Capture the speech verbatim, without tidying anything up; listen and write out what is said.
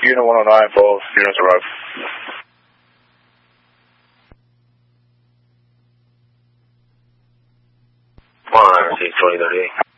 Unit one oh nine, both units arrived. one oh nine, twenty thirty-eight.